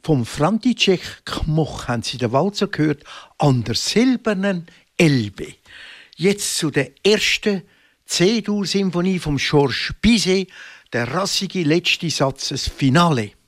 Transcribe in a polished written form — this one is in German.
Vom František Kmoch haben Sie den Walzer gehört, an der silbernen Elbe. Jetzt zu der ersten C-Dur-Symphonie von Georges Bizet, der rassige letzte Satz, das Finale.